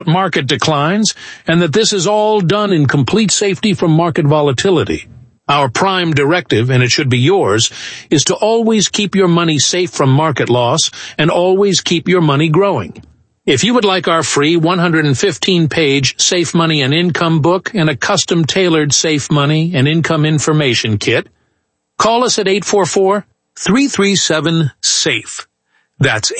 market declines and that this is all done in complete safety from market volatility. Our prime directive, and it should be yours, is to always keep your money safe from market loss and always keep your money growing. If you would like our free 115-page Safe Money and Income book and a custom-tailored Safe Money and Income information kit, call us at 844-337-SAFE. That's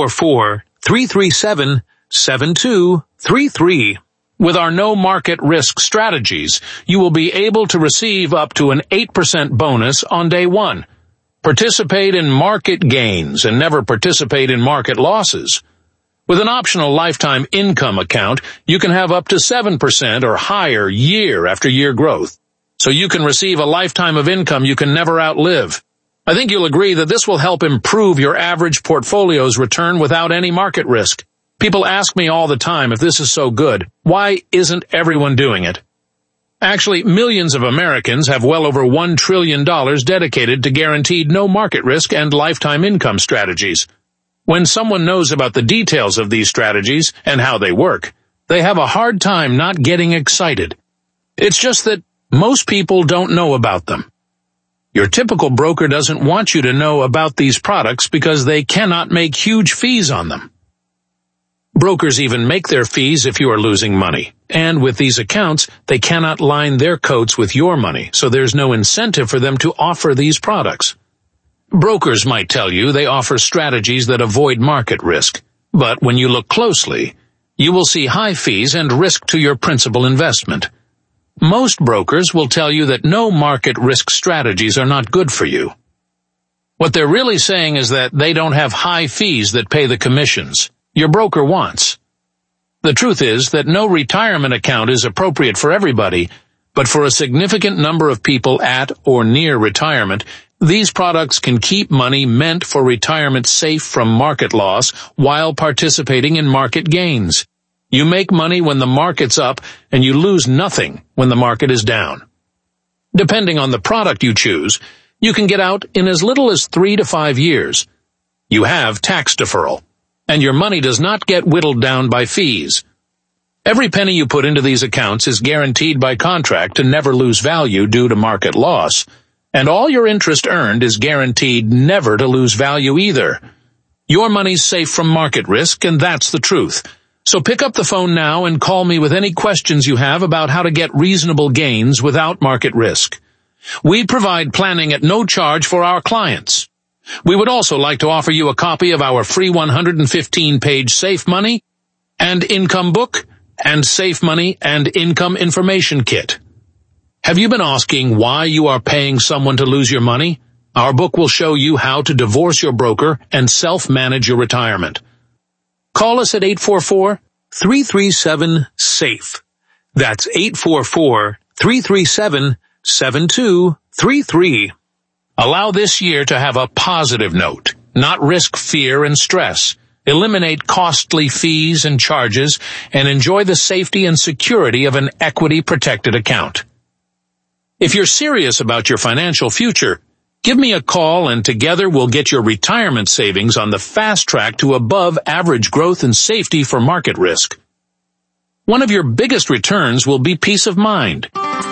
844-337-7233. With our no market risk strategies, you will be able to receive up to an 8% bonus on day one. Participate in market gains and never participate in market losses. With an optional lifetime income account, you can have up to 7% or higher year after year growth. So you can receive a lifetime of income you can never outlive. I think you'll agree that this will help improve your average portfolio's return without any market risk. People ask me all the time if this is so good, why isn't everyone doing it? Actually, millions of Americans have well over $1 trillion dedicated to guaranteed no market risk and lifetime income strategies. When someone knows about the details of these strategies and how they work, they have a hard time not getting excited. It's just that most people don't know about them. Your typical broker doesn't want you to know about these products because they cannot make huge fees on them. Brokers even make their fees if you are losing money. And with these accounts, they cannot line their coats with your money, so there's no incentive for them to offer these products. Brokers might tell you they offer strategies that avoid market risk, but when you look closely, you will see high fees and risk to your principal investment. Most brokers will tell you that no market risk strategies are not good for you. What they're really saying is that they don't have high fees that pay the commissions your broker wants. The truth is that no retirement account is appropriate for everybody, but for a significant number of people at or near retirement, these products can keep money meant for retirement safe from market loss while participating in market gains. You make money when the market's up and you lose nothing when the market is down. Depending on the product you choose, you can get out in as little as 3 to 5 years. You have tax deferral, and your money does not get whittled down by fees. Every penny you put into these accounts is guaranteed by contract to never lose value due to market loss, and all your interest earned is guaranteed never to lose value either. Your money's safe from market risk, and that's the truth. So pick up the phone now and call me with any questions you have about how to get reasonable gains without market risk. We provide planning at no charge for our clients. We would also like to offer you a copy of our free 115-page Safe Money and Income book and Safe Money and Income information kit. Have you been asking why you are paying someone to lose your money? Our book will show you how to divorce your broker and self-manage your retirement. Call us at 844-337-SAFE. That's 844-337-7233. Allow this year to have a positive note, not risk fear and stress. Eliminate costly fees and charges, and enjoy the safety and security of an equity-protected account. If you're serious about your financial future, give me a call and together we'll get your retirement savings on the fast track to above average growth and safety for market risk. One of your biggest returns will be peace of mind.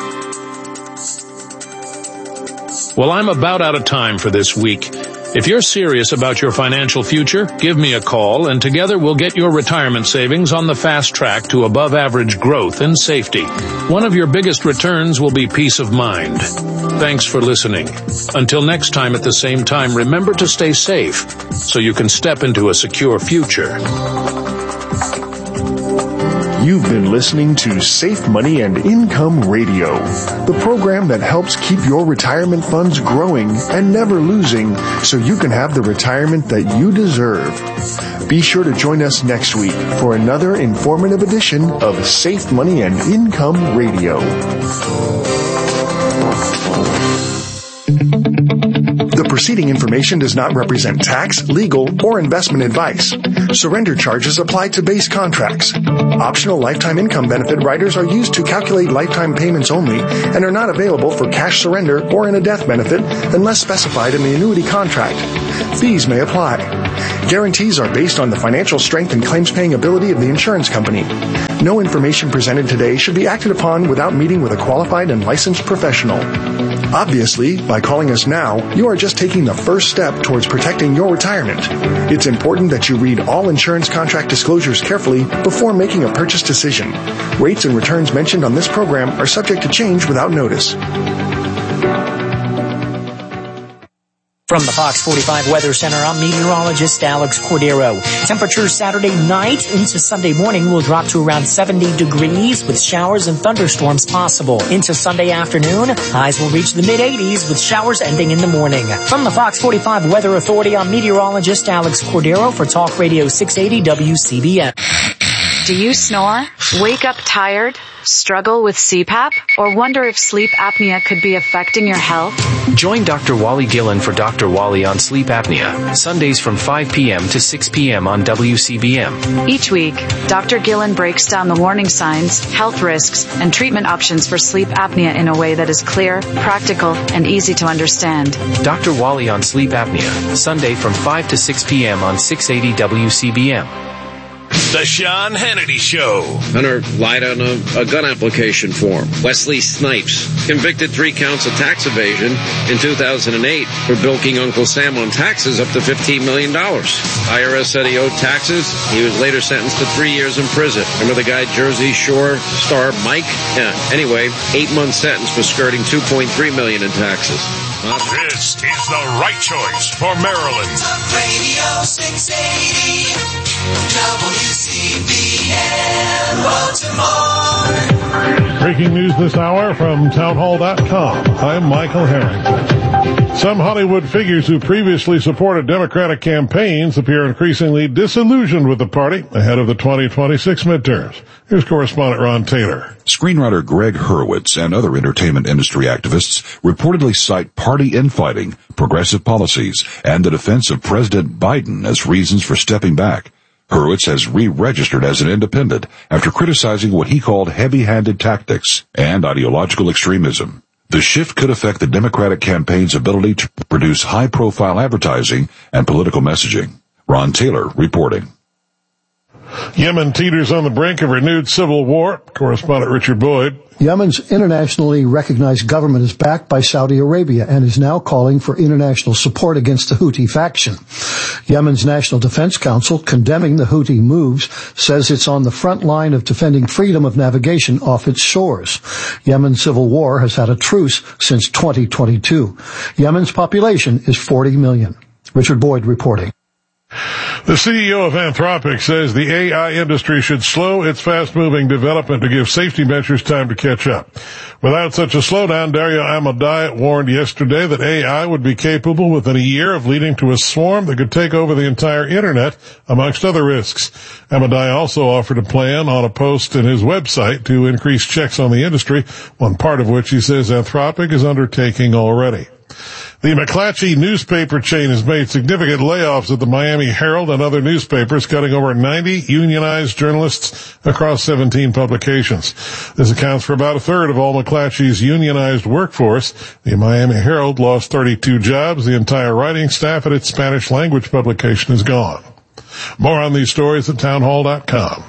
Well, I'm about out of time for this week. If you're serious about your financial future, give me a call and together we'll get your retirement savings on the fast track to above average growth and safety. One of your biggest returns will be peace of mind. Thanks for listening. Until next time at the same time, remember to stay safe so you can step into a secure future. You've been listening to Safe Money and Income Radio, the program that helps keep your retirement funds growing and never losing so you can have the retirement that you deserve. Be sure to join us next week for another informative edition of Safe Money and Income Radio. The preceding information does not represent tax, legal, or investment advice. Surrender charges apply to base contracts. Optional lifetime income benefit riders are used to calculate lifetime payments only and are not available for cash surrender or in a death benefit unless specified in the annuity contract. Fees may apply. Guarantees are based on the financial strength and claims-paying ability of the insurance company. No information presented today should be acted upon without meeting with a qualified and licensed professional. Obviously, by calling us now, you are just taking the first step towards protecting your retirement. It's important that you read all insurance contract disclosures carefully before making a purchase decision. Rates and returns mentioned on this program are subject to change without notice. From the Fox 45 Weather Center, I'm meteorologist Alex Cordero. Temperatures Saturday night into Sunday morning will drop to around 70 degrees with showers and thunderstorms possible. Into Sunday afternoon, highs will reach the mid-80s with showers ending in the morning. From the Fox 45 Weather Authority, I'm meteorologist Alex Cordero for Talk Radio 680 WCBM. Do you snore? Wake up tired? Struggle with CPAP? Or wonder if sleep apnea could be affecting your health? Join Dr. Wally Gillen for Dr. Wally on sleep apnea, Sundays from 5 p.m. to 6 p.m. on WCBM. Each week, Dr. Gillen breaks down the warning signs, health risks, and treatment options for sleep apnea in a way that is clear, practical, and easy to understand. Dr. Wally on sleep apnea, Sunday from 5 to 6 p.m. on 680 WCBM. The Sean Hannity Show. Hunter lied on a gun application form. Wesley Snipes, convicted 3 counts of tax evasion in 2008 for bilking Uncle Sam on taxes up to $15 million. IRS said he owed taxes. He was later sentenced to 3 years in prison. Remember the guy Jersey Shore star Mike? Yeah. Anyway, 8-month sentence for skirting $2.3 million in taxes. This is the right choice for Maryland. Talk Radio 680 WCBM Baltimore. Breaking news this hour from townhall.com. I'm Michael Harrington. Some Hollywood figures who previously supported Democratic campaigns appear increasingly disillusioned with the party ahead of the 2026 midterms. Here's correspondent Ron Taylor. Screenwriter Greg Hurwitz and other entertainment industry activists reportedly cite party infighting, progressive policies, and the defense of President Biden as reasons for stepping back. Hurwitz has re-registered as an independent after criticizing what he called heavy-handed tactics and ideological extremism. The shift could affect the Democratic campaign's ability to produce high-profile advertising and political messaging. Ron Taylor reporting. Yemen teeters on the brink of renewed civil war. Correspondent Richard Boyd. Yemen's internationally recognized government is backed by Saudi Arabia and is now calling for international support against the Houthi faction. Yemen's National Defense Council, condemning the Houthi moves, says it's on the front line of defending freedom of navigation off its shores. Yemen's civil war has had a truce since 2022. Yemen's population is 40 million. Richard Boyd reporting. The CEO of Anthropic says the AI industry should slow its fast-moving development to give safety measures time to catch up. Without such a slowdown, Dario Amodei warned yesterday that AI would be capable within a year of leading to a swarm that could take over the entire Internet, amongst other risks. Amodei also offered a plan on a post in his website to increase checks on the industry, one part of which he says Anthropic is undertaking already. The McClatchy newspaper chain has made significant layoffs at the Miami Herald and other newspapers, cutting over 90 unionized journalists across 17 publications. This accounts for about a third of all McClatchy's unionized workforce. The Miami Herald lost 32 jobs. The entire writing staff at its Spanish language publication is gone. More on these stories at townhall.com.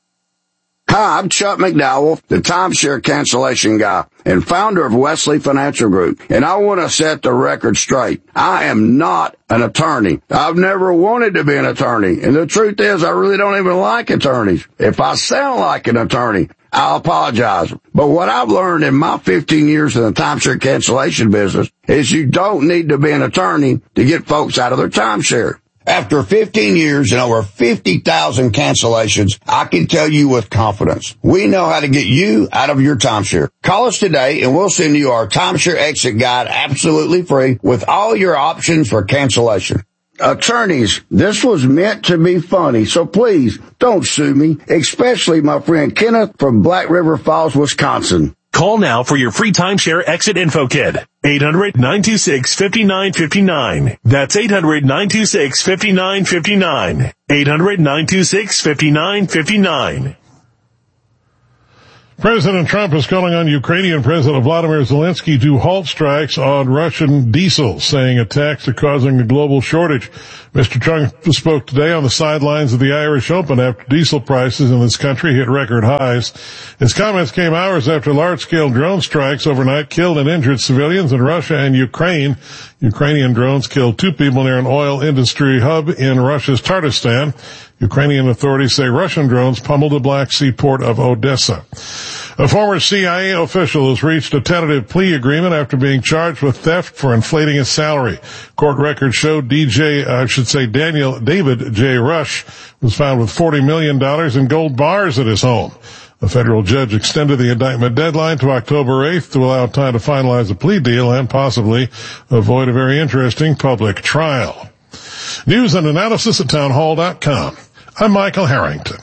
Hi, I'm Chuck McDowell, the timeshare cancellation guy and founder of Wesley Financial Group. And I want to set the record straight. I am not an attorney. I've never wanted to be an attorney. And the truth is, I really don't even like attorneys. If I sound like an attorney, I'll apologize. But what I've learned in my 15 years in the timeshare cancellation business is you don't need to be an attorney to get folks out of their timeshare. After 15 years and over 50,000 cancellations, I can tell you with confidence, we know how to get you out of your timeshare. Call us today and we'll send you our timeshare exit guide absolutely free with all your options for cancellation. Attorneys, this was meant to be funny, so please don't sue me, especially my friend Kenneth from Black River Falls, Wisconsin. Call now for your free timeshare exit info kit. 800-926-5959. That's 800-926-5959. 800-926-5959. President Trump is calling on Ukrainian President Vladimir Zelensky to halt strikes on Russian diesel, saying attacks are causing a global shortage. Mr. Trump spoke today on the sidelines of the Irish Open after diesel prices in this country hit record highs. His comments came hours after large-scale drone strikes overnight killed and injured civilians in Russia and Ukraine. Ukrainian drones killed 2 people near an oil industry hub in Russia's Tatarstan. Ukrainian authorities say Russian drones pummeled the Black Sea port of Odessa. A former CIA official has reached a tentative plea agreement after being charged with theft for inflating his salary. Court records show David J. Rush was found with $40 million in gold bars at his home. A federal judge extended the indictment deadline to October 8th to allow time to finalize a plea deal and possibly avoid a very interesting public trial. News and analysis at townhall.com. I'm Michael Harrington.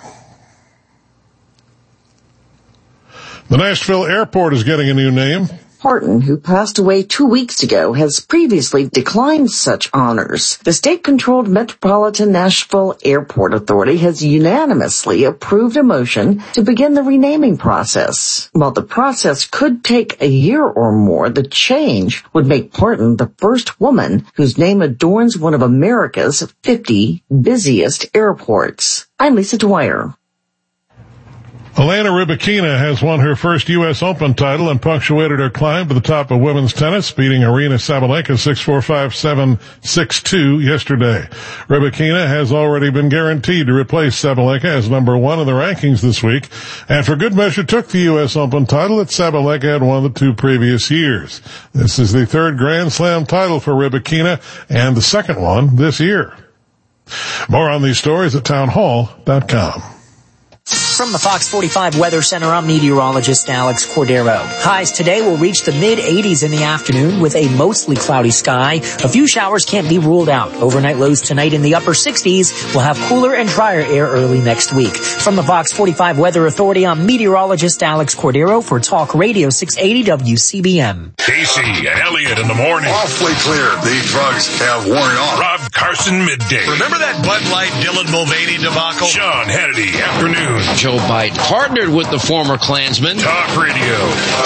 The Nashville airport is getting a new name. Horton, who passed away 2 weeks ago, has previously declined such honors. The state-controlled Metropolitan Nashville Airport Authority has unanimously approved a motion to begin the renaming process. While the process could take a year or more, the change would make Horton the first woman whose name adorns one of America's 50 busiest airports. I'm Lisa Dwyer. Elena Rybakina has won her first U.S. Open title and punctuated her climb to the top of women's tennis, beating Aryna Sabalenka 6-4, 5-7, 6-2 yesterday. Rybakina has already been guaranteed to replace Sabalenka as number 1 in the rankings this week, and for good measure took the U.S. Open title that Sabalenka had won the 2 previous years. This is the 3rd Grand Slam title for Rybakina and the 2nd one this year. More on these stories at townhall.com. From the Fox 45 Weather Center, I'm meteorologist Alex Cordero. Highs today will reach the mid-80s in the afternoon with a mostly cloudy sky. A few showers can't be ruled out. Overnight lows tonight in the upper 60s. We'll have cooler and drier air early next week. From the Fox 45 Weather Authority, I'm meteorologist Alex Cordero for Talk Radio 680 WCBM. Casey and Elliott in the morning. Awfully clear. The drugs have worn off. Rob Carson midday. Remember that Bud Light Dylan Mulvaney debacle? Sean Hannity afternoon. Joe Biden partnered with the former Klansman. Talk Radio,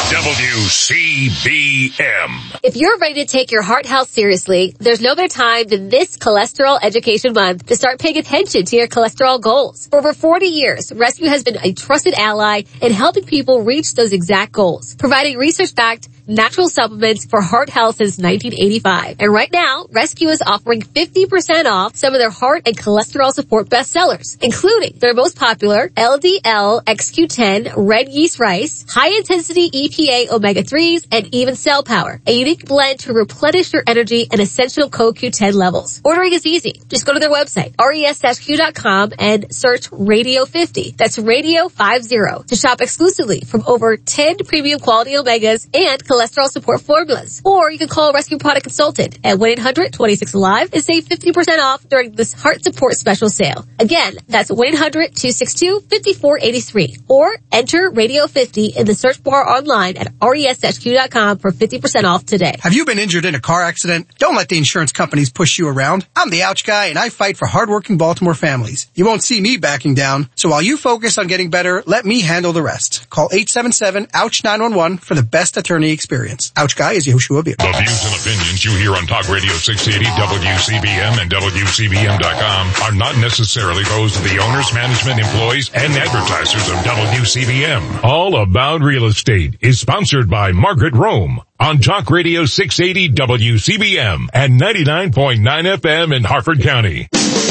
WCBM. If you're ready to take your heart health seriously, there's no better time than this Cholesterol Education Month to start paying attention to your cholesterol goals. For over 40 years, Rescue has been a trusted ally in helping people reach those exact goals, providing research-backed natural supplements for heart health since 1985. And right now, Rescue is offering 50% off some of their heart and cholesterol support bestsellers, including their most popular LDL XQ10 red yeast rice, high-intensity EPA omega-3s, and even Cell Power, a unique blend to replenish your energy and essential CoQ10 levels. Ordering is easy. Just go to their website, res-q.com, and search Radio 50. That's Radio 50 to shop exclusively from over 10 premium quality omegas and cholesterol support formulas. Or you can call a Rescue Product Consultant at 1-800-26-ALIVE and save 50% off during this heart support special sale. Again, that's 1-800-262-5483. Or enter Radio 50 in the search bar online at res-q.com for 50% off today. Have you been injured in a car accident? Don't let the insurance companies push you around. I'm the Ouch Guy, and I fight for hardworking Baltimore families. You won't see me backing down, so while you focus on getting better, let me handle the rest. Call 877-OUCH-911 for the best attorney experience. Ouch Guy is Yehoshua Beer. The views and opinions you hear on Talk Radio 680 WCBM and WCBM.com are not necessarily those of the owners, management, employees, and advertisers of WCBM. All About Real Estate is sponsored by Margaret Rome on Talk Radio 680 WCBM and 99.9 FM in Harford County.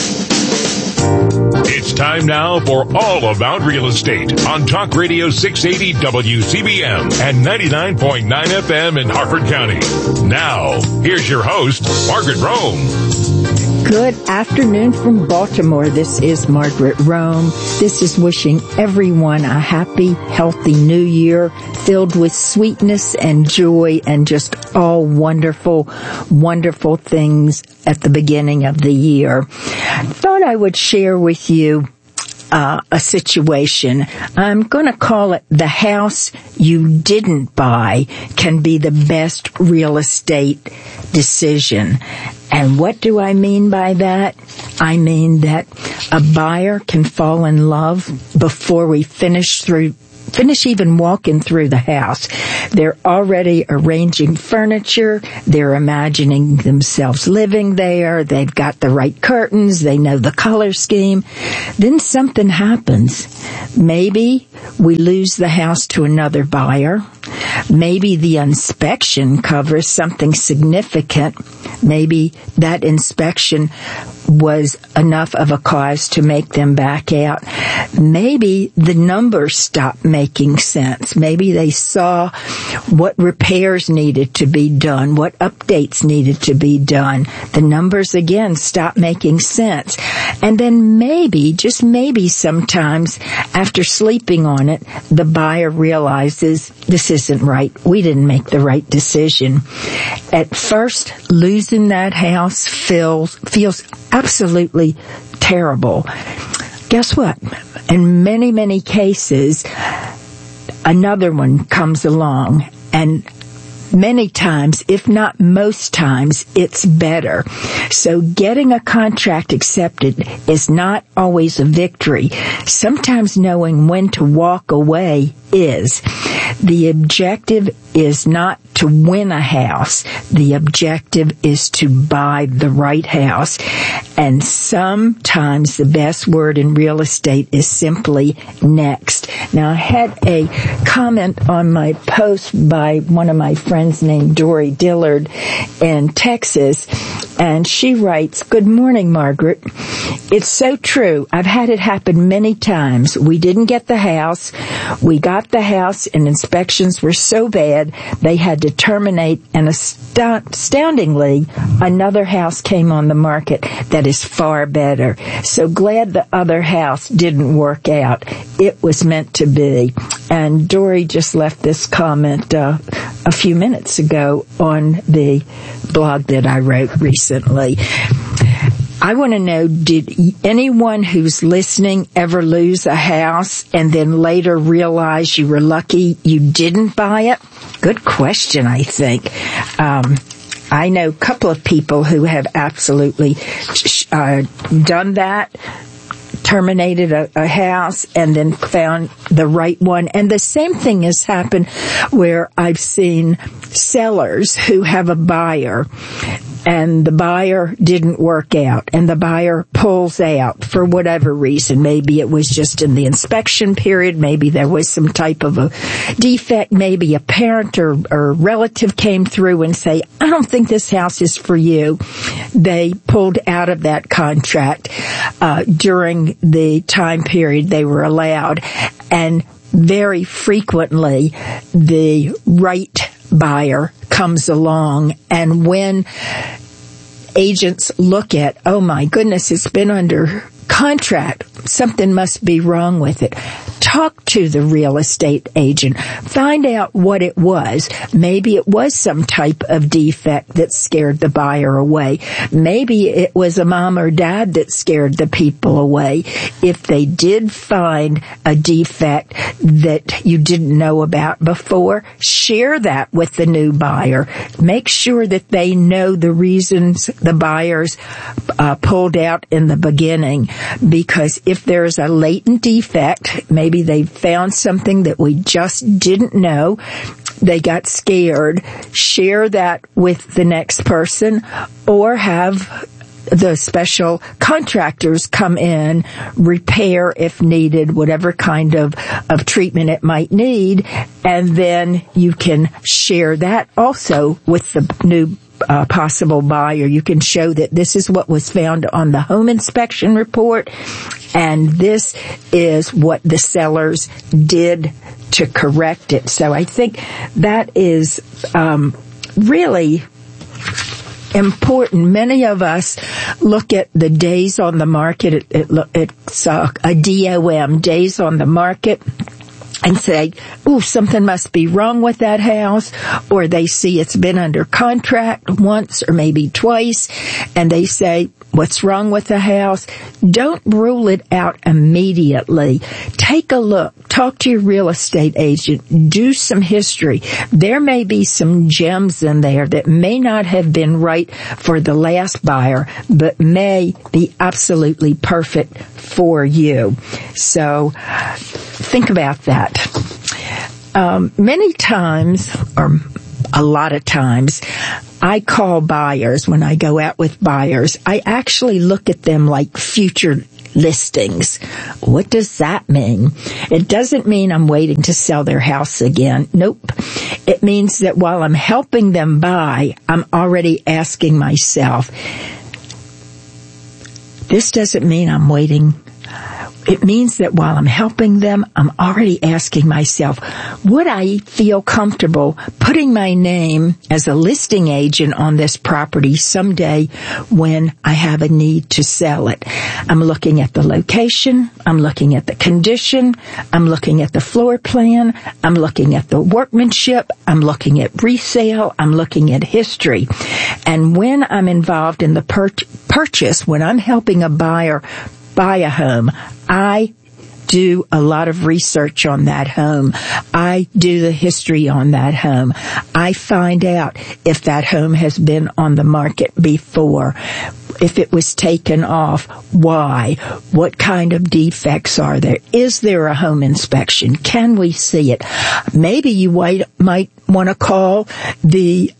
It's time now for All About Real Estate on Talk Radio 680 WCBM and 99.9 FM in Harford County. Now, here's your host, Margaret Rome. Good afternoon from Baltimore. This is Margaret Rome. This is wishing everyone a happy, healthy new year filled with sweetness and joy and just all wonderful, wonderful things at the beginning of the year. I thought I would share with you a situation. I'm going to call it the house you didn't buy can be the best real estate decision. And what do I mean by that? I mean that a buyer can fall in love before we finish even walking through the house. They're already arranging furniture. They're imagining themselves living there. They've got the right curtains. They know the color scheme. Then something happens. Maybe we lose the house to another buyer. Maybe the inspection covers something significant. Maybe that inspection was enough of a cause to make them back out. Maybe the numbers stopped making sense. Maybe they saw what repairs needed to be done, what updates needed to be done. The numbers again stopped making sense. And then maybe, just maybe sometimes after sleeping on it, the buyer realizes this isn't right. We didn't make the right decision. At first, losing that house feels absolutely terrible. Guess what? In many, many cases, another one comes along, and many times, if not most times, it's better. So getting a contract accepted is not always a victory. Sometimes knowing when to walk away is. The objective is not to win a house. The objective is to buy the right house. And sometimes the best word in real estate is simply next. Now, I had a comment on my post by one of my friends named Dory Dillard in Texas, and she writes, "Good morning, Margaret. It's so true. I've had it happen many times. We didn't get the house. We got the house and inspections were so bad they had to terminate, and astoundingly, another house came on the market that is far better. So glad the other house didn't work out. It was meant to be." And Dory just left this comment a few minutes ago on the blog that I wrote recently. I want to know, did anyone who's listening ever lose a house and then later realize you were lucky you didn't buy it? Good question, I think. I know a couple of people who have absolutely done that, terminated a house and then found the right one. And the same thing has happened where I've seen sellers who have a buyer and the buyer didn't work out and the buyer pulls out for whatever reason. Maybe it was just in the inspection period. Maybe there was some type of a defect. Maybe a parent or relative came through and say, "I don't think this house is for you." They pulled out of that contract during the time period they were allowed. And very frequently, the right buyer comes along, and when agents look at, oh my goodness, it's been under contract, something must be wrong with it. Talk to the real estate agent. Find out what it was. Maybe it was some type of defect that scared the buyer away. Maybe it was a mom or dad that scared the people away. If they did find a defect that you didn't know about before, share that with the new buyer. Make sure that they know the reasons the buyers pulled out in the beginning. Because if there's a latent defect, maybe they found something that we just didn't know, they got scared, share that with the next person, or have the special contractors come in, repair if needed, whatever kind of treatment it might need, and then you can share that also with the new possible buyer. You can show that this is what was found on the home inspection report, and this is what the sellers did to correct it. So I think that is really important. Many of us look at the days on the market. It's a DOM, days on the market, and say, "Ooh, something must be wrong with that house," or they see it's been under contract once or maybe twice, and they say, what's wrong with the house, don't rule it out immediately. Take a look. Talk to your real estate agent. Do some history. There may be some gems in there that may not have been right for the last buyer, but may be absolutely perfect for you. So think about that. Many times, or a lot of times, I call buyers when I go out with buyers. I actually look at them like future listings. What does that mean? It doesn't mean I'm waiting to sell their house again. Nope. It means that while I'm helping them buy, I'm already asking myself, this doesn't mean I'm waiting. It means that while I'm helping them, I'm already asking myself, would I feel comfortable putting my name as a listing agent on this property someday when I have a need to sell it? I'm looking at the location. I'm looking at the condition. I'm looking at the floor plan. I'm looking at the workmanship. I'm looking at resale. I'm looking at history. And when I'm involved in the purchase, when I'm helping a buyer buy a home, I do a lot of research on that home. I do the history on that home. I find out if that home has been on the market before, if it was taken off, why, what kind of defects are there, is there a home inspection, can we see it? Maybe you might want to call the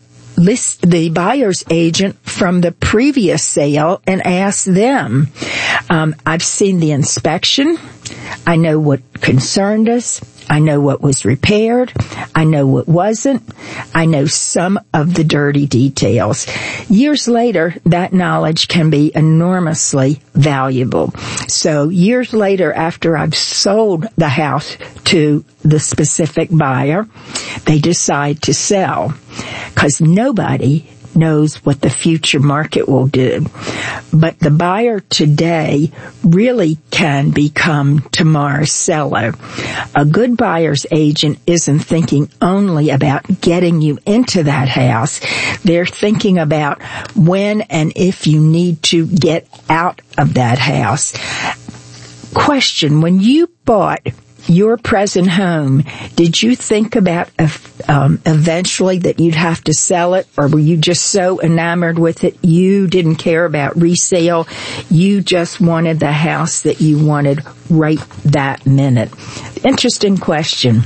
buyer's agent from the previous sale and ask them. I've seen the inspection. I know what concerned us. I know what was repaired. I know what wasn't. I know some of the dirty details. Years later, that knowledge can be enormously valuable. So years later, after I've sold the house to the specific buyer, they decide to sell, because nobody knows what the future market will do. But the buyer today really can become tomorrow's seller. A good buyer's agent isn't thinking only about getting you into that house. They're thinking about when and if you need to get out of that house. Question: when you bought your present home, did you think about eventually that you'd have to sell it, or were you just so enamored with it you didn't care about resale? You just wanted the house that you wanted right that minute. Interesting question.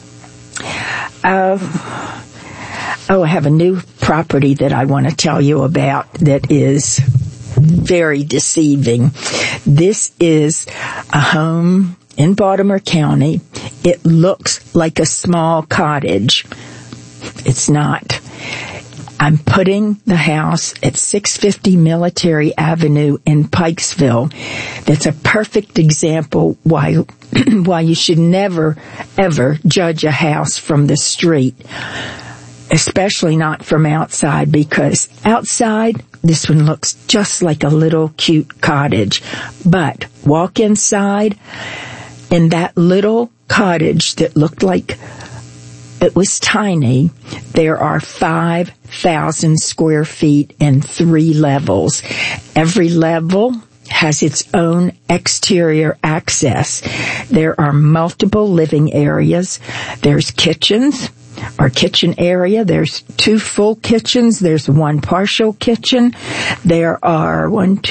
I have a new property that I want to tell you about that is very deceiving. This is a home in Baltimore County. It looks like a small cottage. It's not. I'm putting the house at 650 Military Avenue in Pikesville. That's a perfect example why you should never, ever judge a house from the street, especially not from outside, because outside, this one looks just like a little cute cottage. But walk inside, in that little cottage that looked like it was tiny, there are 5,000 square feet and 3 levels. Every level has its own exterior access. There are multiple living areas. There's kitchens. Our kitchen area, there's 2 full kitchens, there's 1 partial kitchen, there are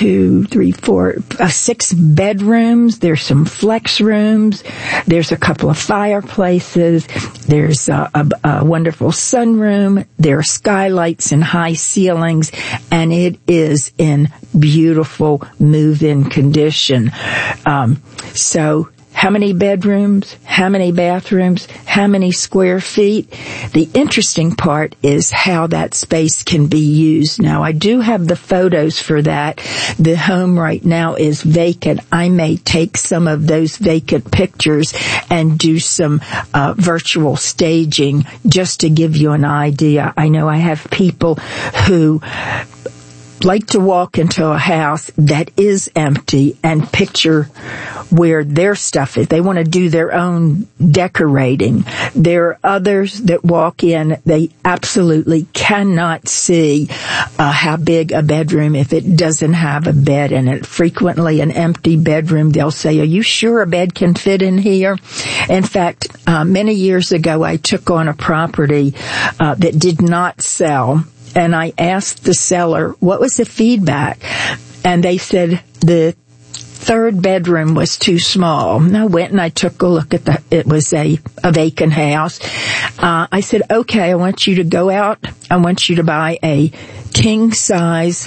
6 bedrooms, there's some flex rooms, there's a couple of fireplaces, there's a wonderful sunroom, there are skylights and high ceilings, and it is in beautiful move-in condition. So how many bedrooms? How many bathrooms? How many square feet? The interesting part is how that space can be used. Now, I do have the photos for that. The home right now is vacant. I may take some of those vacant pictures and do some virtual staging just to give you an idea. I know I have people who like to walk into a house that is empty and picture where their stuff is. They want to do their own decorating. There are others that walk in, they absolutely cannot see how big a bedroom if it doesn't have a bed in it. Frequently an empty bedroom, they'll say, "Are you sure a bed can fit in here?" In fact, many years ago I took on a property that did not sell. And I asked the seller, what was the feedback? And they said the third bedroom was too small. And I went and I took a look at it was a vacant house. I said, okay, I want you to go out. I want you to buy a king size,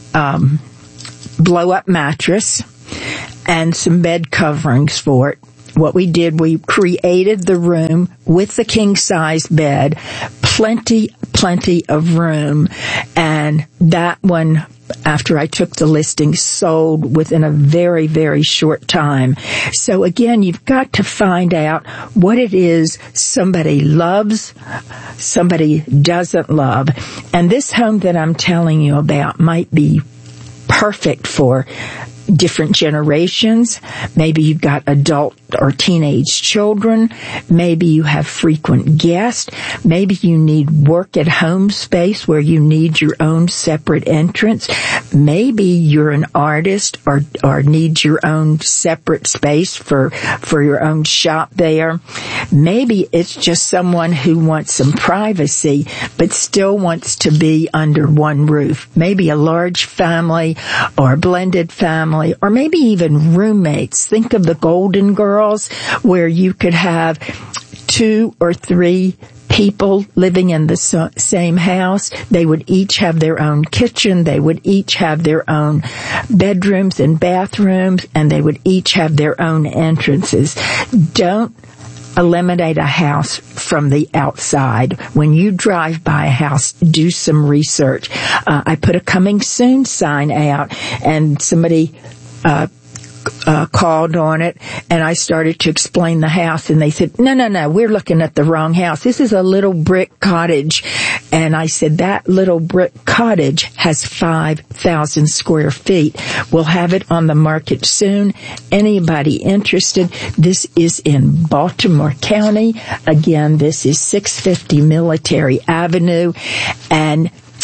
blow up mattress and some bed coverings for it. What we did, we created the room with the king-size bed, plenty of room, and that one, after I took the listing, sold within a very, very short time. So again, you've got to find out what it is somebody loves, somebody doesn't love. And this home that I'm telling you about might be perfect for different generations. Maybe you've got adult or teenage children. Maybe you have frequent guests. Maybe you need work at home space where you need your own separate entrance. Maybe you're an artist or need your own separate space for your own shop there. Maybe it's just someone who wants some privacy but still wants to be under one roof. Maybe a large family or a blended family, or maybe even roommates. Think of the Golden Girls, where you could have 2 or 3 people living in the same house. They would each have their own kitchen. They would each have their own bedrooms and bathrooms, and they would each have their own entrances. Don't eliminate a house from the outside. When you drive by a house, do some research. I put a coming soon sign out, and somebody called on it, and I started to explain the house, and they said, no, we're looking at the wrong house. This is a little brick cottage. And I said, that little brick cottage has 5,000 square feet. We'll have it on the market soon. Anybody interested? This is in Baltimore County. Again, this is 650 Military Avenue, and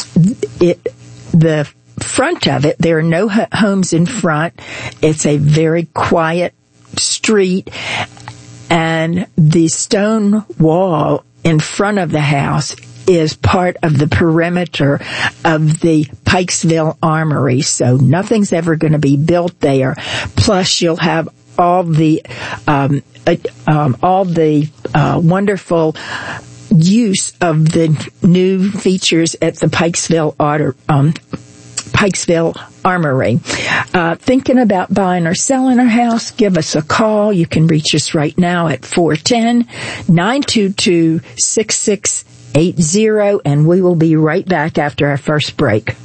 the front of it, there are no homes in front. It's a very quiet street, and the stone wall in front of the house is part of the perimeter of the Pikesville Armory, so nothing's ever going to be built there. Plus, you'll have all the wonderful use of the new features at the Pikesville Armory. Thinking about buying or selling a house? Give us a call. You can reach us right now at 410-922-6680, and we will be right back after our first break.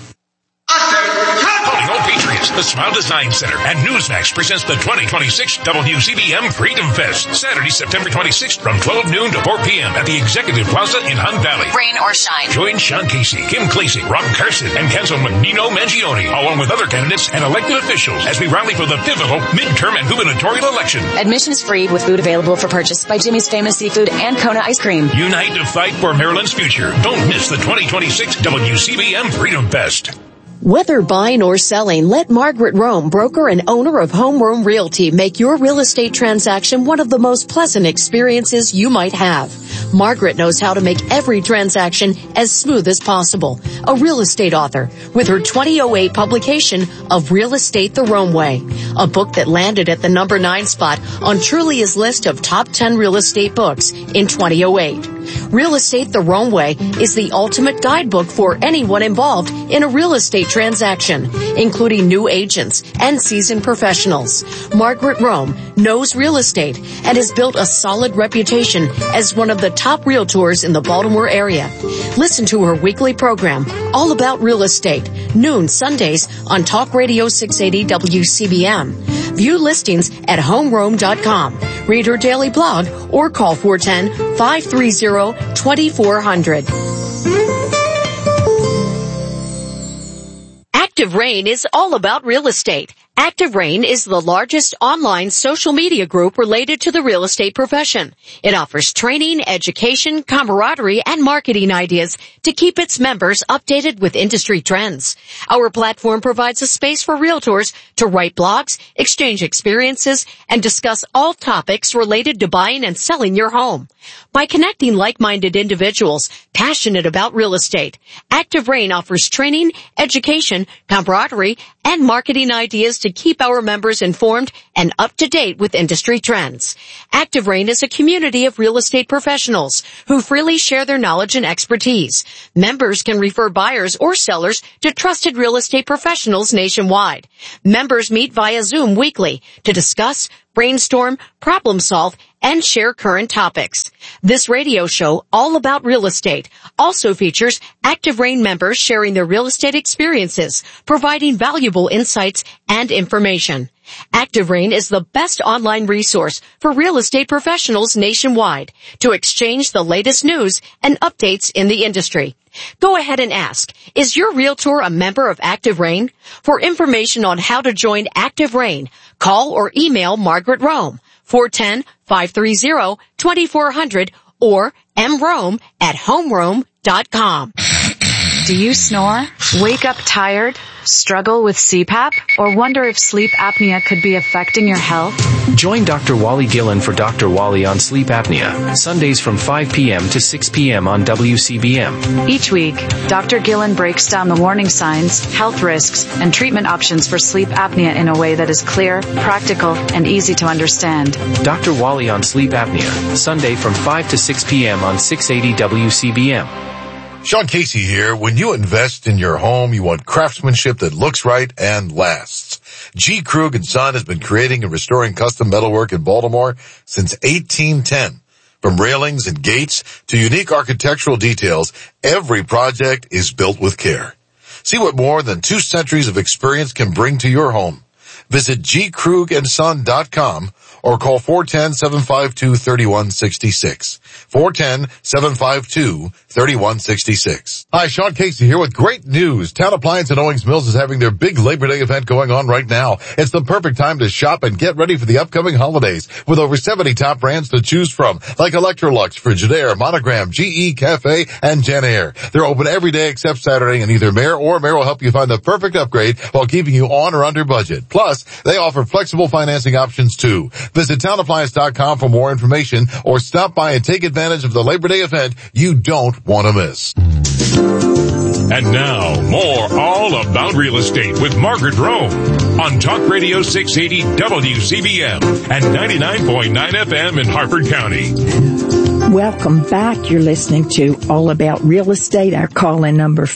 The Smile Design Center and Newsmax presents the 2026 WCBM Freedom Fest, Saturday, September 26th from 12 noon to 4 p.m. at the Executive Plaza in Hunt Valley. Rain or shine. Join Sean Casey, Kim Clasey, Ron Carson, and Councilman Nino Mangione, along with other candidates and elected officials, as we rally for the pivotal midterm and gubernatorial election. Admission is free with food available for purchase by Jimmy's Famous Seafood and Kona Ice Cream. Unite to fight for Maryland's future. Don't miss the 2026 WCBM Freedom Fest. Whether buying or selling, let Margaret Rome, broker and owner of Home Rome Realty, make your real estate transaction one of the most pleasant experiences you might have. Margaret knows how to make every transaction as smooth as possible. A real estate author with her 2008 publication of Real Estate the Rome Way, a book that landed at the number 9 spot on Trulia's list of top 10 real estate books in 2008. Real Estate the Rome Way is the ultimate guidebook for anyone involved in a real estate transaction, including new agents and seasoned professionals. Margaret Rome knows real estate and has built a solid reputation as one of the top realtors in the Baltimore area. Listen to her weekly program, All About Real Estate, noon Sundays on Talk Radio 680 WCBM. View listings at homerome.com. Read her daily blog or call 410-530-2400. Active Rain is all about real estate. Active Rain is the largest online social media group related to the real estate profession. It offers training, education, camaraderie, and marketing ideas to keep its members updated with industry trends. Our platform provides a space for realtors to write blogs, exchange experiences, and discuss all topics related to buying and selling your home. By connecting like-minded individuals passionate about real estate, Active Rain offers training, education, camaraderie, and marketing ideas to keep our members informed and up to date with industry trends. Active Rain is a community of real estate professionals who freely share their knowledge and expertise. Members can refer buyers or sellers to trusted real estate professionals nationwide. Members meet via Zoom weekly to discuss, brainstorm, problem solve, and share current topics. This radio show, all about real estate, also features Active Rain members sharing their real estate experiences, providing valuable insights and information. Active Rain is the best online resource for real estate professionals nationwide to exchange the latest news and updates in the industry. Go ahead and ask, is your realtor a member of Active Rain? For information on how to join Active Rain, call or email Margaret Rome, 410-530-2400 or mrome@homerome.com. Do you snore? Wake up tired? Struggle with CPAP? Or wonder if sleep apnea could be affecting your health? Join Dr. Wally Gillen for Dr. Wally on Sleep Apnea, Sundays from 5 p.m. to 6 p.m. on WCBM. Each week, Dr. Gillen breaks down the warning signs, health risks, and treatment options for sleep apnea in a way that is clear, practical, and easy to understand. Dr. Wally on Sleep Apnea, Sunday from 5 to 6 p.m. on 680 WCBM. Sean Casey here. When you invest in your home, you want craftsmanship that looks right and lasts. G. Krug & Son has been creating and restoring custom metalwork in Baltimore since 1810. From railings and gates to unique architectural details, every project is built with care. See what more than 2 centuries of experience can bring to your home. Visit gkrugandson.com or call 410-752-3166. 410-752-3166. Hi, Sean Casey here with great news. Town Appliance in Owings Mills is having their big Labor Day event going on right now. It's the perfect time to shop and get ready for the upcoming holidays with over 70 top brands to choose from, like Electrolux, Frigidaire, Monogram, GE, Cafe, and JennAir. They're open every day except Saturday, and either Mayor or Mayor will help you find the perfect upgrade while keeping you on or under budget. Plus, they offer flexible financing options too. Visit townappliance.com for more information or stop by and take advantage of the Labor Day event you don't want to miss. And now, more All About Real Estate with Margaret Rome on Talk Radio 680 WCBM and 99.9 FM in Harford County. Welcome back. You're listening to All About Real Estate. Our call-in number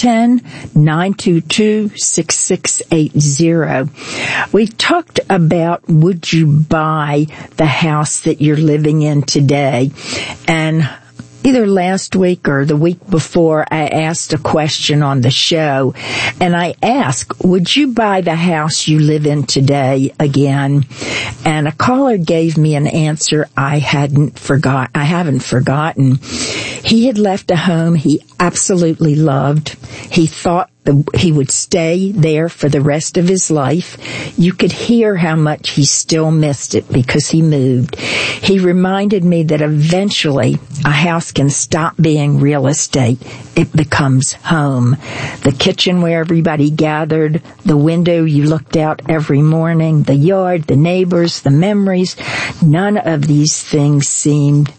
410-922-6680. We talked about would you buy the house that you're living in today, and either last week or the week before, I asked a question on the show, and I asked, would you buy the house you live in today again? And a caller gave me an answer I haven't forgotten. He had left a home he absolutely loved. He thought he would stay there for the rest of his life. You could hear how much he still missed it because he moved. He reminded me that eventually a house can stop being real estate. It becomes home. The kitchen where everybody gathered, the window you looked out every morning, the yard, the neighbors, the memories. None of these things seemed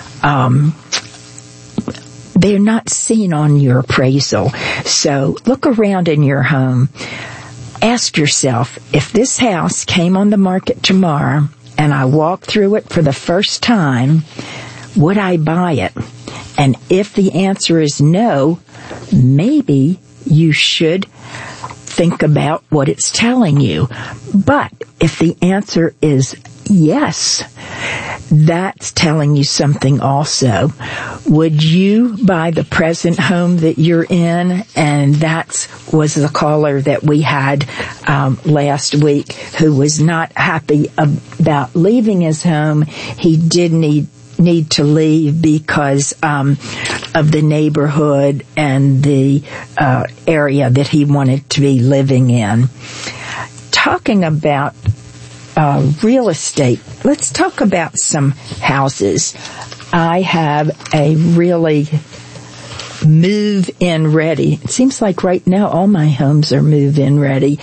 they're not seen on your appraisal. So look around in your home. Ask yourself, if this house came on the market tomorrow and I walked through it for the first time, would I buy it? And if the answer is no, maybe you should think about what it's telling you. But if the answer is yes, that's telling you something also. Would you buy the present home that you're in? And that was the caller that we had last week who was not happy about leaving his home. He did need need to leave because of the neighborhood and the area that he wanted to be living in. Talking about real estate, let's talk about some houses. I have a really move-in ready. It seems like right now all my homes are move-in ready.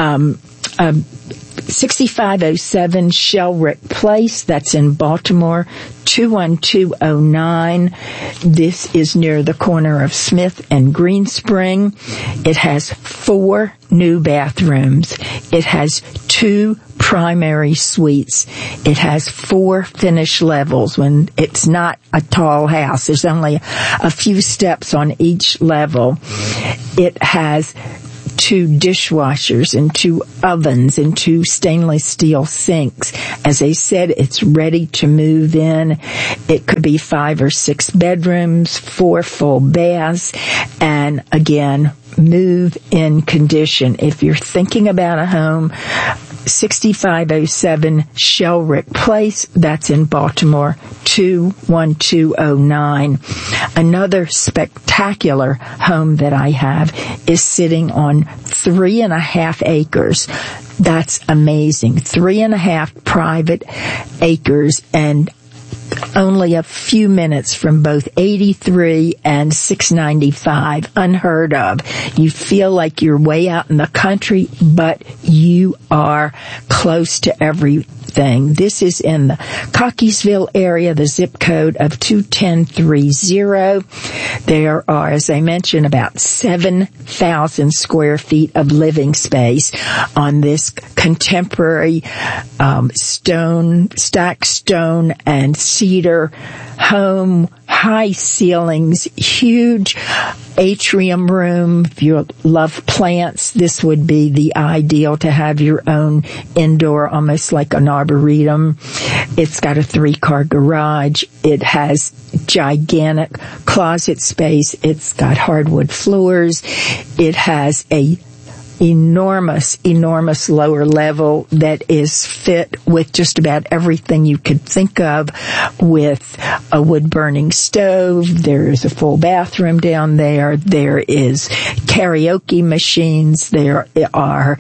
6507 Shellrick Place, that's in Baltimore, 21209. This is near the corner of Smith and Greenspring. It has 4 new bathrooms. It has 2 primary suites. It has 4 finished levels. When it's not a tall house, there's only a few steps on each level. It has 2 dishwashers and 2 ovens and 2 stainless steel sinks. As I said, it's ready to move in. It could be 5 or 6 bedrooms, 4 full baths, and again, move in condition. If you're thinking about a home, 6507 Shellrick Place, that's in Baltimore, 21209. Another spectacular home that I have is sitting on 3.5 acres. That's amazing. 3.5 private acres and only a few minutes from both 83 and 695. Unheard of. You feel like you're way out in the country, but you are close to everything. This is in the Cockeysville area, the zip code of 21030. There are, as I mentioned, about 7,000 square feet of living space on this contemporary stacked stone and cedar home, high ceilings, huge atrium room. If you love plants, this would be the ideal to have your own indoor, almost like an arboretum. It's got a 3-car garage. It has gigantic closet space. It's got hardwood floors. It has a enormous lower level that is fit with just about everything you could think of, with a wood-burning stove. There is a full bathroom down there. There is karaoke machines. There are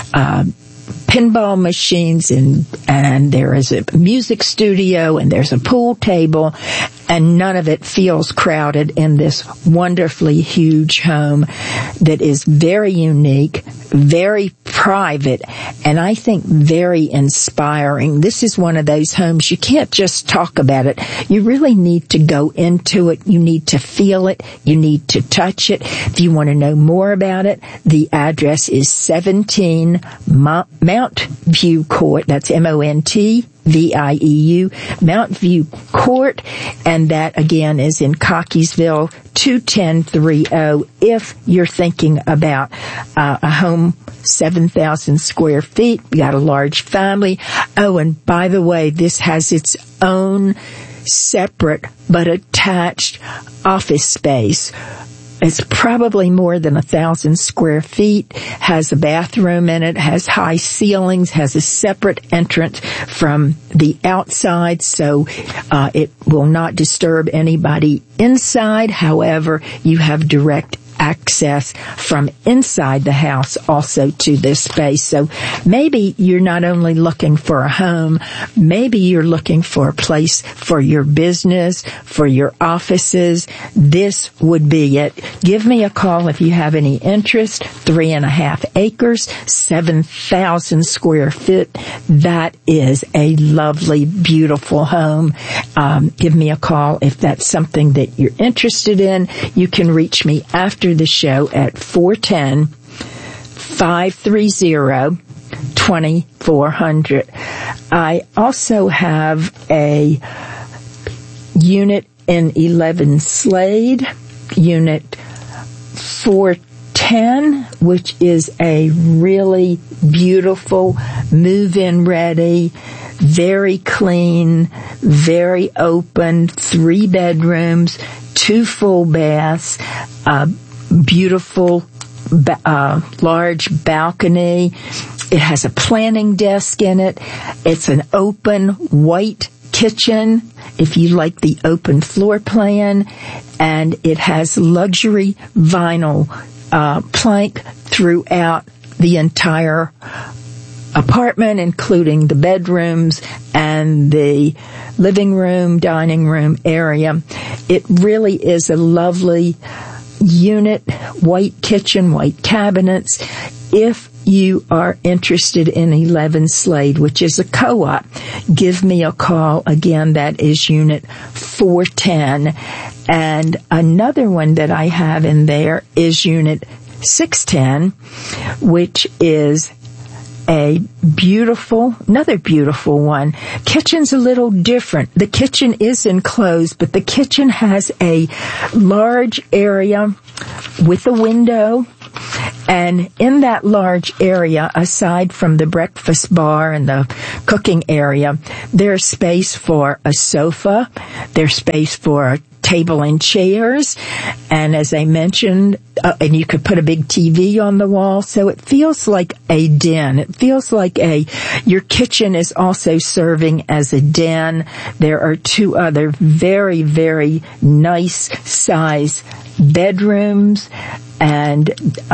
pinball machines, and there is a music studio, and there's a pool table, and none of it feels crowded in this wonderfully huge home that is very unique, very private, and I think very inspiring. This is one of those homes you can't just talk about it. You really need to go into it. You need to feel it. You need to touch it. If you want to know more about it, the address is 17 Mount View Court. That's MONTVIEU, Mount View Court, and that again is in Cockeysville, 21030. If you're thinking about a home 7,000 square feet, you got a large family. Oh, and by the way, this has its own separate but attached office space. It's probably more than 1,000 square feet, has a bathroom in it, has high ceilings, has a separate entrance from the outside, so it will not disturb anybody inside. However, you have direct access from inside the house also to this space. So maybe you're not only looking for a home, maybe you're looking for a place for your business, for your offices. This would be it. Give me a call if you have any interest. 3.5 acres, 7,000 square feet. That is a lovely, beautiful home. Give me a call if that's something that you're interested in. You can reach me after the show at 410-530-2400. I also have a unit in 11 Slade, unit 410, which is a really beautiful move-in ready, very clean, very open, 3 bedrooms, 2 full baths, beautiful large balcony. It has a planning desk in it. It's an open white kitchen, if you like the open floor plan, and it has luxury vinyl plank throughout the entire apartment, including the bedrooms and the living room, dining room area. It really is a lovely unit, white kitchen, white cabinets. If you are interested in 11 Slade, which is a co-op, give me a call. Again, that is unit 410. And another one that I have in there is unit 610, which is another beautiful one. Kitchen's a little different. The kitchen is enclosed, but the kitchen has a large area with a window. And in that large area, aside from the breakfast bar and the cooking area, there's space for a sofa, there's space for a table and chairs, and as I mentioned, and you could put a big TV on the wall, so it feels like a den. It feels like your kitchen is also serving as a den. There are two other very, very nice size bedrooms, and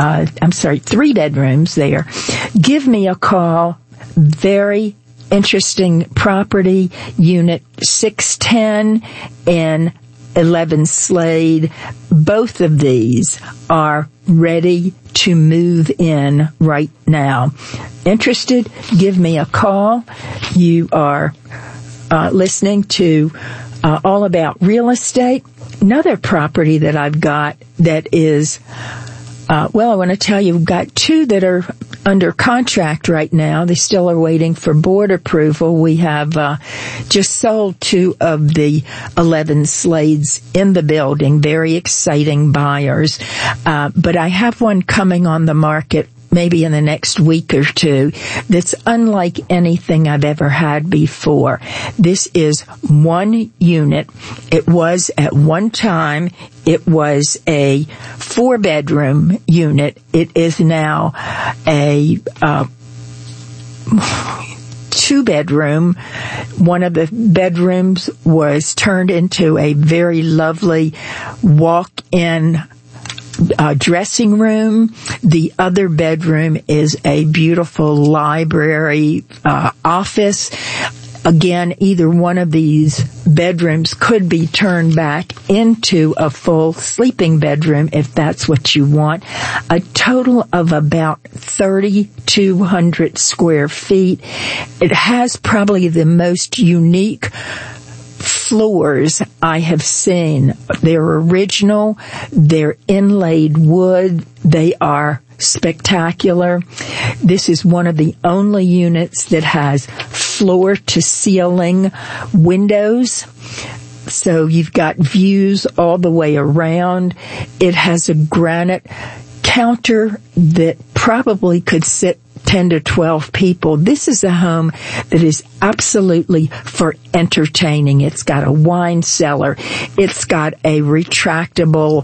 3 bedrooms there. Give me a call. Very interesting property, unit 610 in 11 Slade. Both of these are ready to move in right now. Interested? Give me a call. You are listening to All About Real Estate. Another property that I've got that is, I want to tell you, we've got 2 that are under contract right now. They still are waiting for board approval. We have just sold 2 of the 11 Slades in the building. Very exciting buyers. But I have one coming on the market maybe in the next week or 2 that's unlike anything I've ever had before. This is 1 unit. It was at one time, it was a 4-bedroom unit. It is now a 2-bedroom. One of the bedrooms was turned into a very lovely walk-in dressing room. The other bedroom is a beautiful library office. Again, either one of these bedrooms could be turned back into a full sleeping bedroom if that's what you want. A total of about 3,200 square feet. It has probably the most unique floors I have seen. They're original. They're inlaid wood. They are spectacular. This is one of the only units that has floor to ceiling windows. So you've got views all the way around. It has a granite counter that probably could sit 10 to 12 people. This is a home that is absolutely for entertaining. It's got a wine cellar. It's got a retractable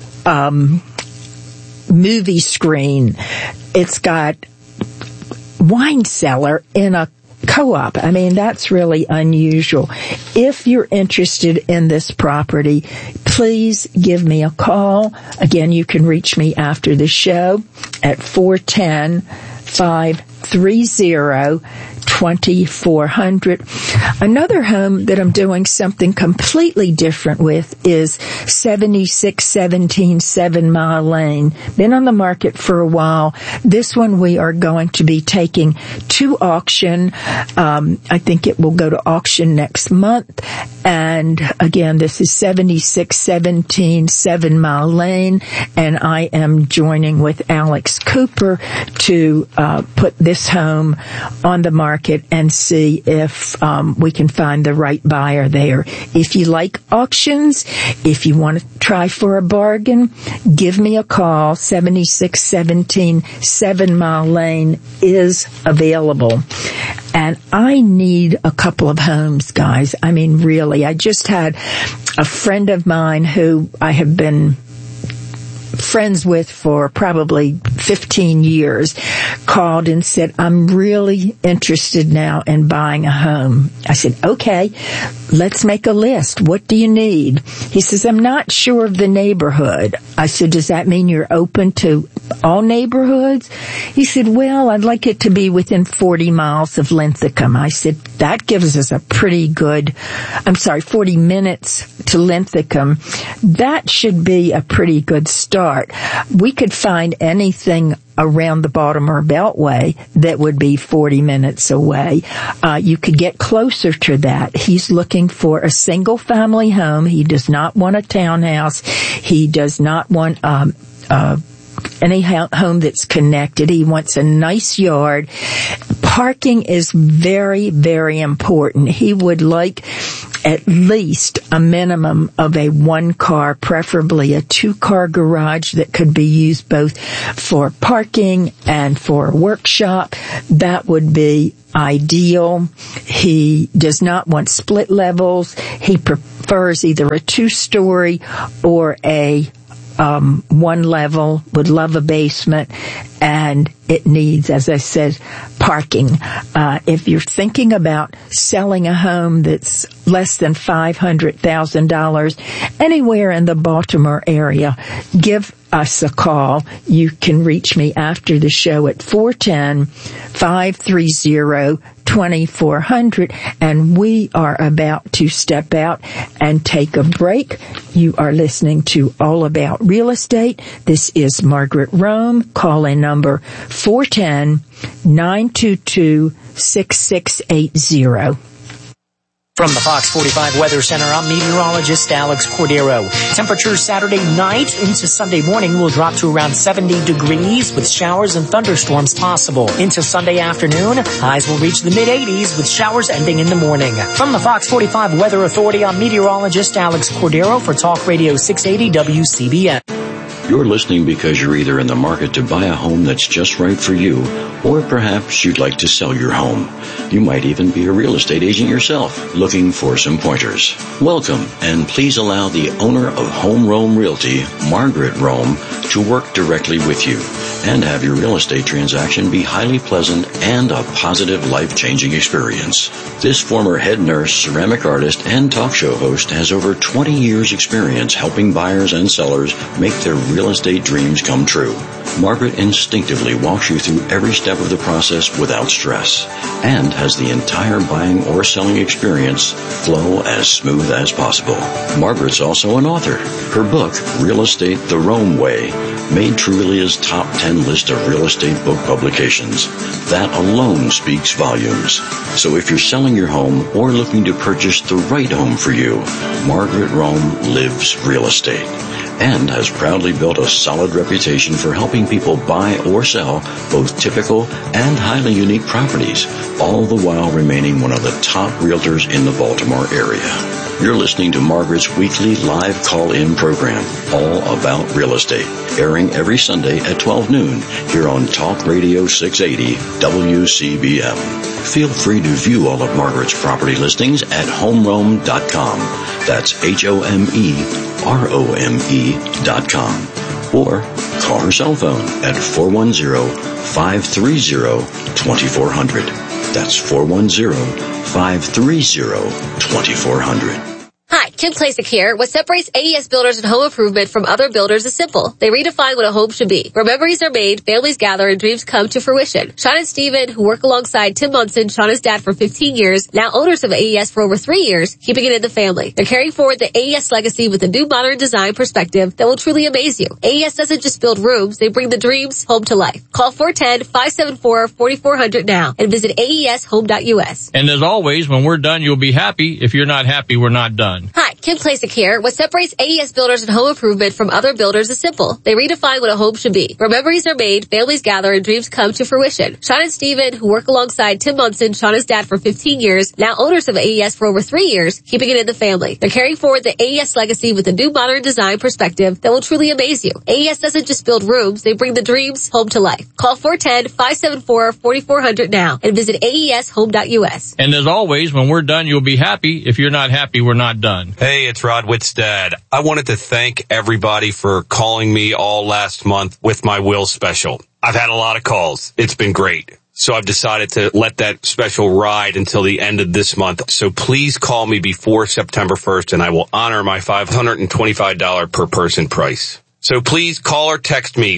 movie screen. It's got wine cellar in a co-op. I mean, that's really unusual. If you're interested in this property, please give me a call. Again, you can reach me after the show at 410-530-2400. Another home that I'm doing something completely different with is 7617 7 Mile Lane. Been on the market for a while. This one we are going to be taking to auction. I think it will go to auction next month. And again, this is 7617 7 Mile Lane. And I am joining with Alex Cooper to put this home on the market and see if we can find the right buyer there. If you like auctions, if you want to try for a bargain, give me a call. 7617 7 Mile Lane is available. And I need a couple of homes, guys. I mean, really, I just had a friend of mine who I have been friends with for probably 15 years called and said, I'm really interested now in buying a home. I said, okay, let's make a list. What do you need? He says, I'm not sure of the neighborhood. I said, does that mean you're open to all neighborhoods? He said, well, I'd like it to be within 40 miles of Linthicum. I said, that gives us a pretty good, 40 minutes to Linthicum. That should be a pretty good start. We could find anything around the Baltimore Beltway that would be 40 minutes away. You could get closer to that. He's looking for a single family home. He does not want a townhouse. He does not want any home that's connected. He wants a nice yard. Parking is very, very important. He would like at least a minimum of a 1-car, preferably a 2-car garage that could be used both for parking and for a workshop. That would be ideal. He does not want split levels. He prefers either a 2-story or a 1 level, would love a basement, and it needs, as I said, parking. If you're thinking about selling a home that's less than $500,000 anywhere in the Baltimore area, give us a call. You can reach me after the show at 410-530-2400, and we are about to step out and take a break. You are listening to All About Real Estate. This is Margaret Rome. Call-in number 410-922-6680. From the Fox 45 Weather Center, I'm meteorologist Alex Cordero. Temperatures Saturday night into Sunday morning will drop to around 70 degrees with showers and thunderstorms possible. Into Sunday afternoon, highs will reach the mid-80s with showers ending in the morning. From the Fox 45 Weather Authority, I'm meteorologist Alex Cordero for Talk Radio 680 WCBN. You're listening because you're either in the market to buy a home that's just right for you, or perhaps you'd like to sell your home. You might even be a real estate agent yourself, looking for some pointers. Welcome, and please allow the owner of Home Rome Realty, Margaret Rome, to work directly with you and have your real estate transaction be highly pleasant and a positive, life-changing experience. This former head nurse, ceramic artist, and talk show host has over 20 years' experience helping buyers and sellers make their real estate dreams come true. Margaret instinctively walks you through every step of the process without stress and has the entire buying or selling experience flow as smooth as possible. Margaret's also an author. Her book, Real Estate the Rome Way, made Trulia's top 10 list of real estate book publications. That alone speaks volumes. So if you're selling your home or looking to purchase the right home for you, Margaret Rome lives real estate and has proudly built a solid reputation for helping people buy or sell both typical and highly unique properties, all the while remaining one of the top realtors in the Baltimore area. You're listening to Margaret's weekly live call-in program, All About Real Estate, airing every Sunday at 12 noon here on Talk Radio 680 WCBM. Feel free to view all of Margaret's property listings at homerome.com. That's HOMEROME.com. Or call her cell phone at 410-530-2400. That's 410-530-2400. Hi, Kim Klasick here. What separates AES Builders and Home Improvement from other builders is simple. They redefine what a home should be, where memories are made, families gather, and dreams come to fruition. Sean and Steven, who work alongside Tim Munson, Shauna's dad, for 15 years, now owners of AES for over 3 years, keeping it in the family. They're carrying forward the AES legacy with a new modern design perspective that will truly amaze you. AES doesn't just build rooms, they bring the dreams home to life. Call 410-574-4400 now and visit AESHome.us. And as always, when we're done, you'll be happy. If you're not happy, we're not done. Hi, Kim Klasick here. What separates AES Builders and Home Improvement from other builders is simple. They redefine what a home should be, where memories are made, families gather, and dreams come to fruition. Sean and Steven, who work alongside Tim Munson, Shauna's dad, for 15 years, now owners of AES for over 3 years, keeping it in the family. They're carrying forward the AES legacy with a new modern design perspective that will truly amaze you. AES doesn't just build rooms, they bring the dreams home to life. Call 410-574-4400 now and visit AESHome.us. And as always, when we're done, you'll be happy. If you're not happy, we're not done. Hey, Hey, it's Rod Whitstad. I wanted to thank everybody for calling me all last month with my will special. I've had a lot of calls. It's been great. So I've decided to let that special ride until the end of this month. So please call me before September 1st and I will honor my $525 per person price. So please call or text me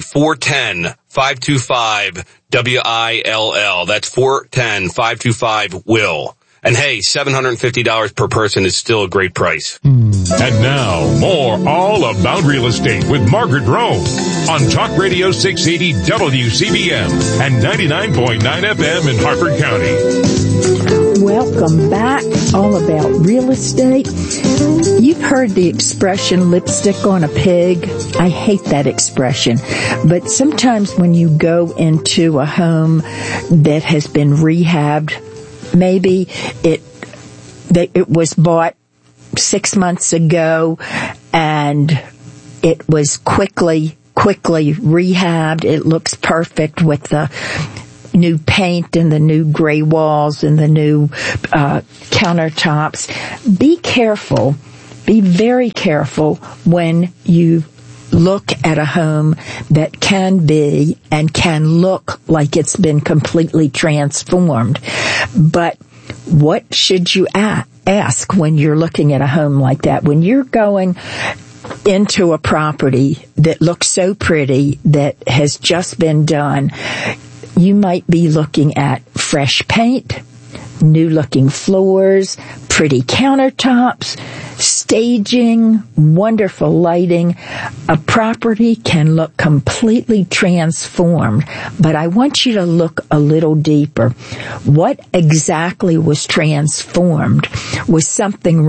410-525-WILL. That's 410-525-WILL. And hey, $750 per person is still a great price. And now, more All About Real Estate with Margaret Rome on Talk Radio 680 WCBM and 99.9 FM in Harford County. Welcome back, All About Real Estate. You've heard the expression lipstick on a pig. I hate that expression. But sometimes when you go into a home that has been rehabbed, maybe it was bought 6 months ago and it was quickly rehabbed. It looks perfect with the new paint and the new gray walls and the new countertops. Be careful. Be very careful when you look at a home that can be and can look like it's been completely transformed. But what should you ask when you're looking at a home like that? When you're going into a property that looks so pretty that has just been done, you might be looking at fresh paint, new looking floors, pretty countertops, staging, wonderful lighting. A property can look completely transformed, but I want you to look a little deeper. What exactly was transformed? Was something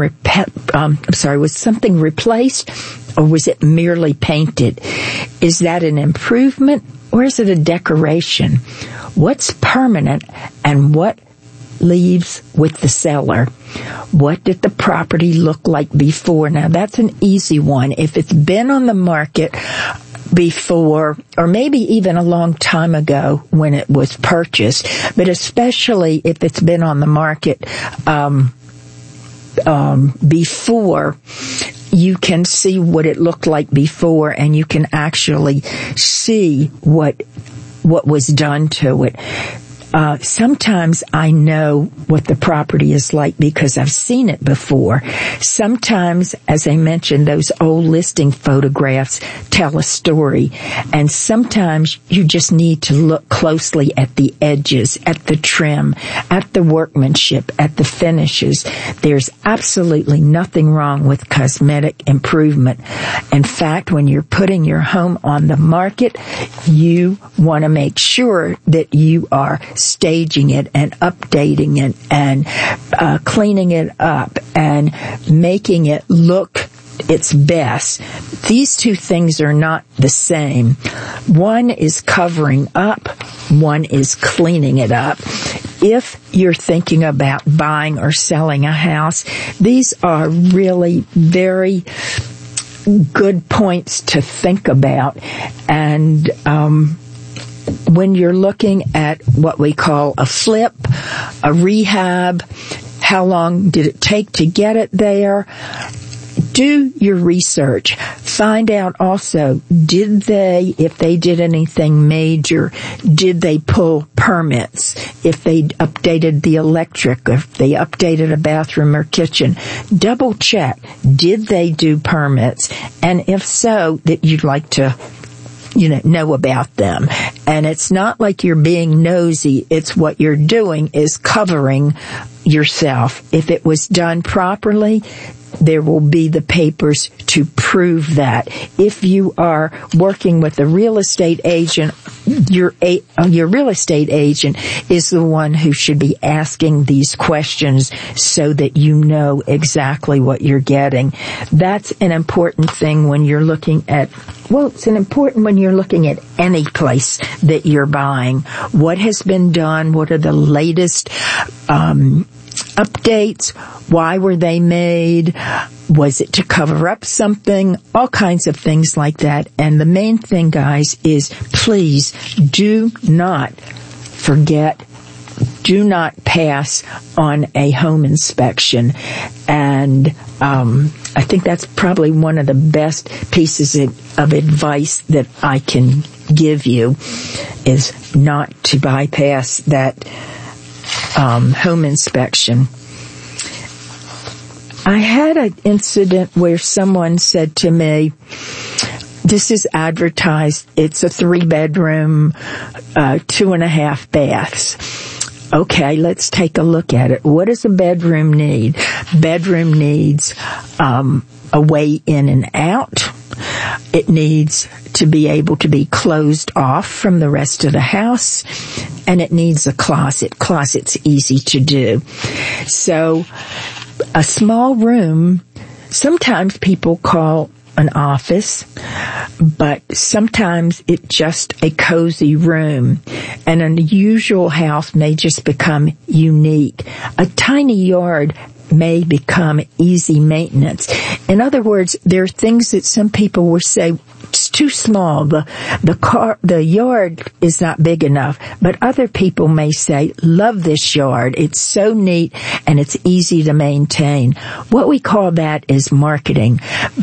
replaced, or was it merely painted? Is that an improvement, or is it a decoration? What's permanent and what leaves with the seller? What did the property look like before? Now, that's an easy one. If it's been on the market before, or maybe even a long time ago when it was purchased, but especially if it's been on the market before, you can see what it looked like before, and you can actually see what was done to it. Sometimes I know what the property is like because I've seen it before. Sometimes, as I mentioned, those old listing photographs tell a story. And sometimes you just need to look closely at the edges, at the trim, at the workmanship, at the finishes. There's absolutely nothing wrong with cosmetic improvement. In fact, when you're putting your home on the market, you want to make sure that you are staging it and updating it and cleaning it up and making it look its best. These two things are not the same. One is covering up, one is cleaning it up. If you're thinking about buying or selling a house, these are really very good points to think about. And when you're looking at what we call a flip, a rehab, how long did it take to get it there? Do your research. Find out also, if they did anything major, did they pull permits? If they updated the electric, if they updated a bathroom or kitchen, double check. Did they do permits? And if so, that you'd like to know about them. And it's not like you're being nosy. It's what you're doing is covering yourself. If it was done properly, there will be the papers to prove that. If you are working with a real estate agent, your real estate agent is the one who should be asking these questions so that you know exactly what you're getting. That's an important thing when you're looking at, it's important when you're looking at any place that you're buying. What has been done? What are the latest updates? Why were they made? Was it to cover up something? All kinds of things like that. And the main thing, guys, is please do not forget do not pass on a home inspection. And I think that's probably one of the best pieces of advice that I can give you, is not to bypass that home inspection. I had an incident where someone said to me, this is advertised, it's a 3-bedroom, 2.5 baths. Okay, let's take a look at it. What does a bedroom need? Bedroom needs a way in and out. It needs to be able to be closed off from the rest of the house, and it needs a closet. Closet's easy to do. So a small room, sometimes people call an office, but sometimes it's just a cozy room. An unusual house may just become unique. A tiny yard may become easy maintenance. In other words, there are things that some people will say, it's too small, the yard is not big enough. But other people may say, love this yard, it's so neat and it's easy to maintain. What we call that is marketing.